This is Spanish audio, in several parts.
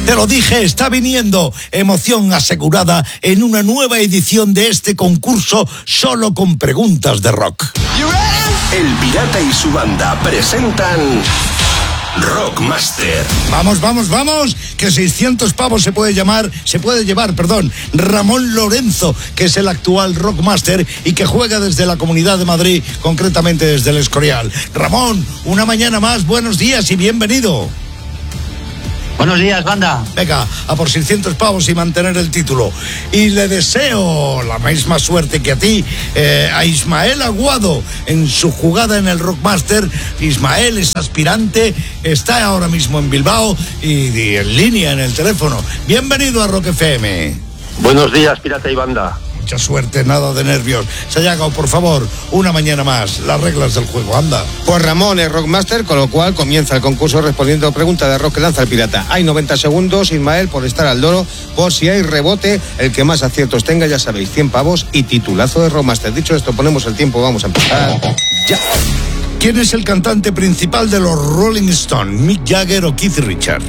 Te lo dije, está viniendo. Emoción asegurada en una nueva edición de este concurso solo con preguntas de rock. El Pirata y su banda presentan Rockmaster. Vamos, que 600 pavos se puede llevar, Ramón Lorenzo, que es el actual Rockmaster y que juega desde la Comunidad de Madrid, concretamente desde el Escorial. Ramón, una mañana más, buenos días y bienvenido. Buenos días, banda. Venga, a por 600 pavos y mantener el título. Y le deseo la misma suerte que a ti, a Ismael Aguado, en su jugada en el Rockmaster. Ismael es aspirante, está ahora mismo en Bilbao y en línea en el teléfono. Bienvenido a Rock FM. Buenos días, Pirata y banda. Mucha suerte, nada de nervios. Sayago, por favor, una mañana más. Las reglas del juego, anda. Pues Ramón es Rockmaster, con lo cual comienza el concurso respondiendo pregunta de rock que lanza el pirata. Hay 90 segundos, Ismael, por estar al loro. Por si hay rebote, el que más aciertos tenga, ya sabéis, 100 pavos y titulazo de Rockmaster. Dicho esto, ponemos el tiempo, vamos a empezar ya. ¿Quién es el cantante principal de los Rolling Stones? ¿Mick Jagger o Keith Richards?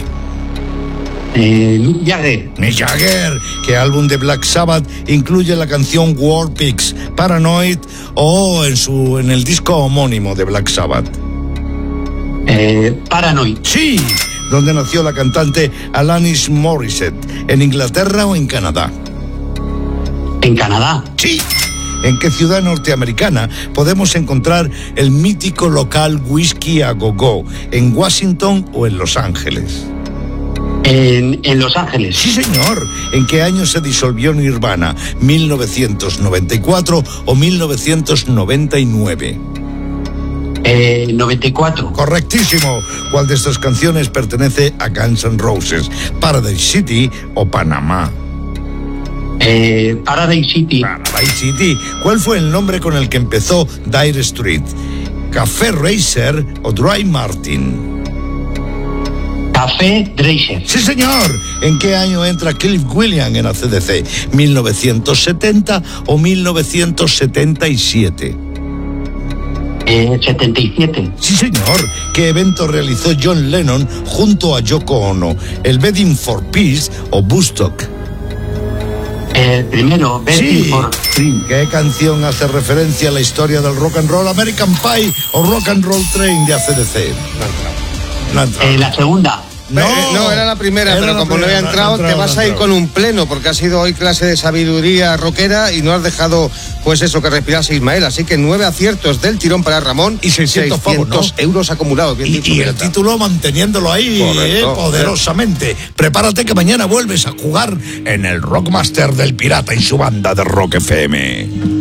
Mick Jagger. Mick Jagger. ¿Qué álbum de Black Sabbath incluye la canción War Pigs, Paranoid o en el disco homónimo de Black Sabbath? Paranoid. Sí. ¿Dónde nació la cantante Alanis Morissette? ¿En Inglaterra o en Canadá? En Canadá. Sí. ¿En qué ciudad norteamericana podemos encontrar el mítico local Whisky a Go-Go? ¿En Washington o en Los Ángeles? En Los Ángeles. Sí, señor. ¿En qué año se disolvió Nirvana? ¿1994 o 1999? 94. Correctísimo. ¿Cuál de estas canciones pertenece a Guns N' Roses? ¿Paradise City o Panamá? Paradise City. Paradise City. ¿Cuál fue el nombre con el que empezó Dire Street? ¿Café Racer o Dry Martin? Café Racer. Sí, señor. ¿En qué año entra Cliff Williams en AC/DC? ¿1970 o 1977? 77. Sí, señor. ¿Qué evento realizó John Lennon junto a Yoko Ono? ¿El Wedding for Peace o Woodstock? El primero, Wedding for Peace. ¿Qué canción hace referencia a la historia del rock and roll? ¿American Pie o Rock and Roll Train de AC/DC? La segunda. No, era la primera, pero como no había entrado, te vas a ir con un pleno, porque ha sido hoy clase de sabiduría rockera y no has dejado, pues eso, que respirase Ismael. Así que 9 aciertos del tirón para Ramón y 600 pavos, ¿no? euros acumulados. Bien dicho, y el título manteniéndolo ahí poderosamente. Prepárate que mañana vuelves a jugar en el Rockmaster del Pirata y su banda de Rock FM.